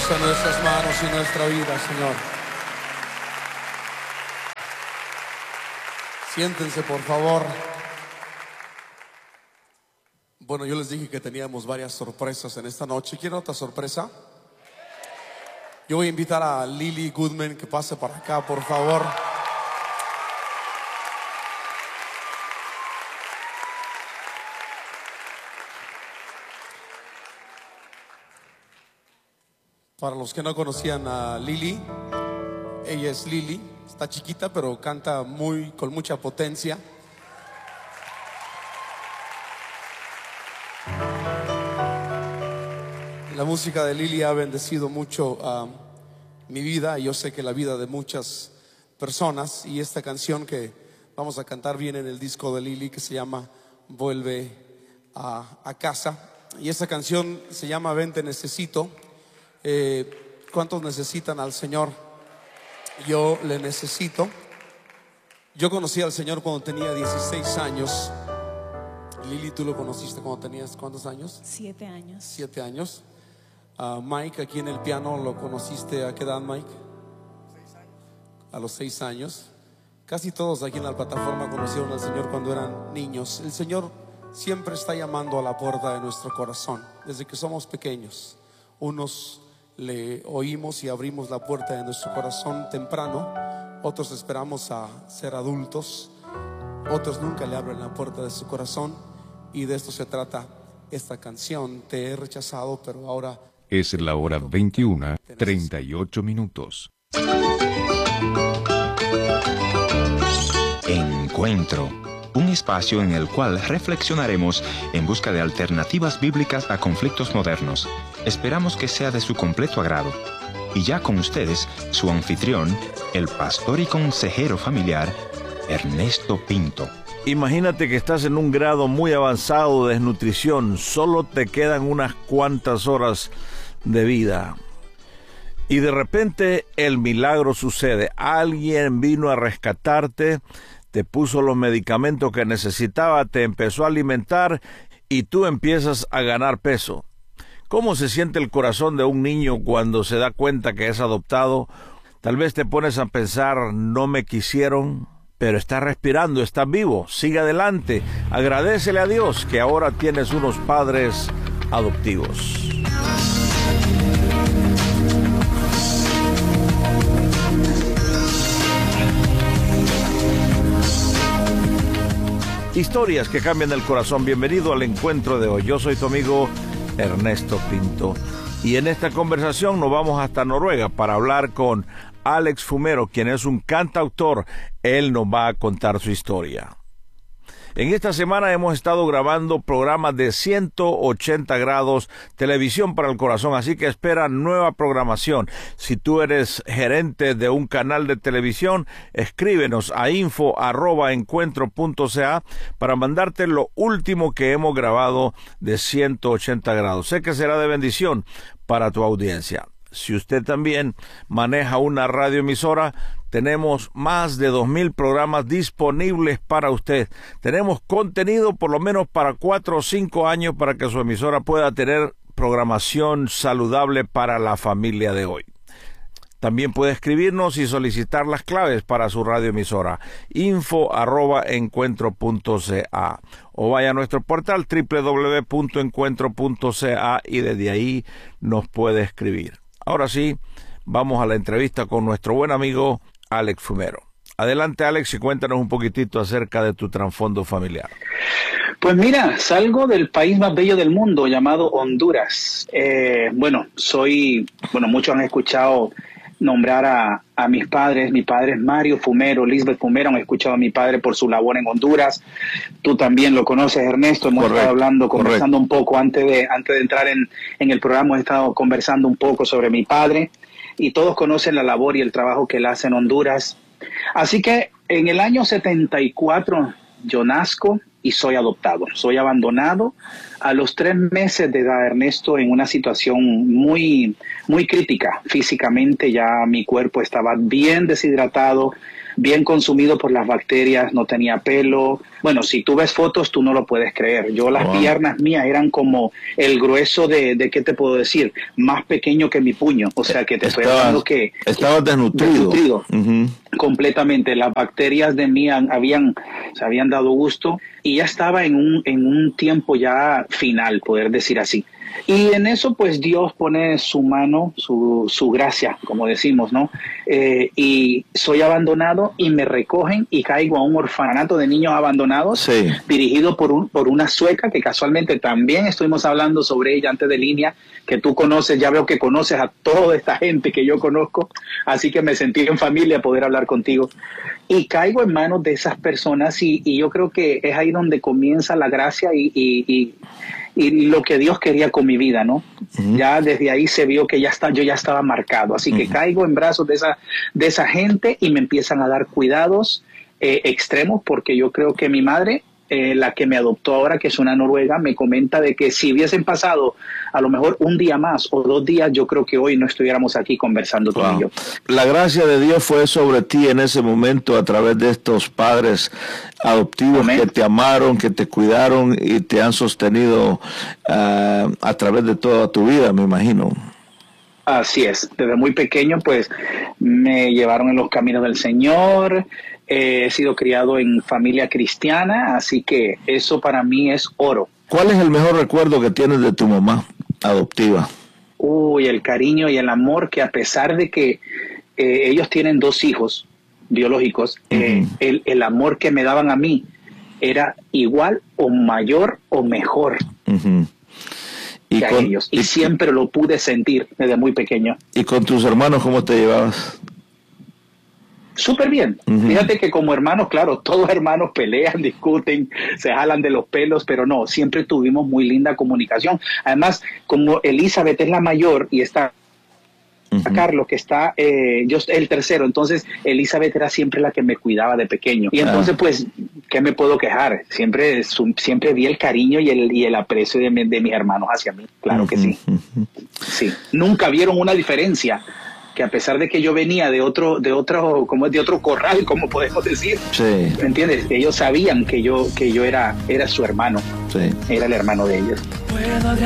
usa nuestras manos y nuestra vida, Señor. Siéntense, por favor. Bueno, yo les dije que teníamos varias sorpresas en esta noche. ¿Quieren otra sorpresa? Yo voy a invitar a Lily Goodman que pase para acá, por favor. Para los que no conocían a Lily, ella es Lily, está chiquita pero canta con mucha potencia. La música de Lily ha bendecido mucho mi vida, y yo sé que la vida de muchas personas, y esta canción que vamos a cantar viene en el disco de Lily que se llama Vuelve a casa, y esta canción se llama Ven te necesito. ¿Cuántos necesitan al Señor? Yo le necesito. Yo conocí al Señor cuando tenía 16 años. Lili, ¿tú lo conociste cuando tenías cuántos años? 7 años. 7 años. Mike, aquí en el piano, ¿lo conociste a qué edad, Mike? 6 años. A los 6 años. Casi todos aquí en la plataforma conocieron al Señor cuando eran niños. El Señor siempre está llamando a la puerta de nuestro corazón desde que somos pequeños. Unos le oímos y abrimos la puerta de nuestro corazón temprano, otros esperamos a ser adultos, otros nunca le abren la puerta de su corazón, y de esto se trata esta canción. Te he rechazado, pero ahora es la hora 21:38. Encuentro, un espacio en el cual reflexionaremos en busca de alternativas bíblicas a conflictos modernos. Esperamos que sea de su completo agrado. Y ya con ustedes, su anfitrión, el pastor y consejero familiar, Ernesto Pinto. Imagínate que estás en un grado muy avanzado de desnutrición, solo te quedan unas cuantas horas de vida. Y de repente el milagro sucede. Alguien vino a rescatarte, te puso los medicamentos que necesitaba, te empezó a alimentar y tú empiezas a ganar peso. ¿Cómo se siente el corazón de un niño cuando se da cuenta que es adoptado? Tal vez te pones a pensar, no me quisieron, pero estás respirando, estás vivo, sigue adelante. Agradécele a Dios que ahora tienes unos padres adoptivos. Historias que cambian el corazón. Bienvenido al encuentro de hoy. Yo soy tu amigo Ernesto Pinto. Y en esta conversación nos vamos hasta Noruega para hablar con Alex Fumero, quien es un cantautor. Él nos va a contar su historia. En esta semana hemos estado grabando programas de 180 grados, televisión para el corazón, así que espera nueva programación. Si tú eres gerente de un canal de televisión, escríbenos a info@encuentro.ca para mandarte lo último que hemos grabado de 180 grados. Sé que será de bendición para tu audiencia. Si usted también maneja una radioemisora, tenemos más de 2,000 programas disponibles para usted. Tenemos contenido por lo menos para 4 o 5 años para que su emisora pueda tener programación saludable para la familia de hoy. También puede escribirnos y solicitar las claves para su radioemisora, info@encuentro.ca, o vaya a nuestro portal www.encuentro.ca y desde ahí nos puede escribir. Ahora sí, vamos a la entrevista con nuestro buen amigo Alex Fumero. Adelante, Alex, y cuéntanos un poquitito acerca de tu trasfondo familiar. Pues mira, salgo del país más bello del mundo llamado Honduras. Muchos han escuchado nombrar a mis padres. Mi padre es Mario Fumero, Lisbeth Fumero. Han escuchado a mi padre por su labor en Honduras. Tú también lo conoces, Ernesto. Hemos estado conversando un poco antes de entrar en el programa. Hemos estado conversando un poco sobre mi padre, y todos conocen la labor y el trabajo que él hace en Honduras. Así que en el año 74 yo nazco y soy adoptado. Soy abandonado a los 3 meses de edad, Ernesto, en una situación muy, muy crítica. Físicamente ya mi cuerpo estaba bien deshidratado, bien consumido por las bacterias, no tenía pelo. Bueno, si tú ves fotos, tú no lo puedes creer. Yo, las piernas mías eran como el grueso de ¿qué te puedo decir? Más pequeño que mi puño. O sea, que te estoy hablando que... Estabas desnutrido. Completamente. Las bacterias de mí se habían dado gusto y ya estaba en un tiempo ya final, poder decir así. Y en eso, pues, Dios pone su mano, su gracia, como decimos, ¿no? Y soy abandonado y me recogen y caigo a un orfanato de niños abandonados, dirigido por una sueca que casualmente también estuvimos hablando sobre ella antes de línea, que tú conoces, ya veo que conoces a toda esta gente que yo conozco, así que me sentí en familia poder hablar contigo. Y caigo en manos de esas personas y yo creo que es ahí donde comienza la gracia y lo que Dios quería con mi vida, ¿no? Ya desde ahí se vio que yo ya estaba marcado, así que caigo en brazos de esa gente y me empiezan a dar cuidados extremos, porque yo creo que mi madre, la que me adoptó ahora, que es una noruega, me comenta de que si hubiesen pasado a lo mejor un día más o 2 días, yo creo que hoy no estuviéramos aquí conversando tú y yo. La gracia de Dios fue sobre ti en ese momento a través de estos padres adoptivos. Amén. Que te amaron, que te cuidaron y te han sostenido a través de toda tu vida, me imagino. Así es, desde muy pequeño pues me llevaron en los caminos del Señor. He sido criado en familia cristiana, así que eso para mí es oro. ¿Cuál es el mejor recuerdo que tienes de tu mamá adoptiva? Uy, el cariño y el amor, que a pesar de que ellos tienen 2 hijos biológicos, el amor que me daban a mí era igual o mayor o mejor que a ellos. Y siempre lo pude sentir desde muy pequeño. ¿Y con tus hermanos cómo te llevabas? Súper bien. Fíjate que como hermanos, claro, todos hermanos pelean, discuten, se jalan de los pelos, pero no, siempre tuvimos muy linda comunicación. Además, como Elizabeth es la mayor y está Carlos, que está yo el tercero, entonces Elizabeth era siempre la que me cuidaba de pequeño. Y entonces, pues, ¿qué me puedo quejar? Siempre vi el cariño y el aprecio de mis hermanos hacia mí. Claro que sí. Sí. Nunca vieron una diferencia, que a pesar de que yo venía de otro corral, como podemos decir, ¿me entiendes? Ellos sabían que yo era su hermano, era el hermano de ellos.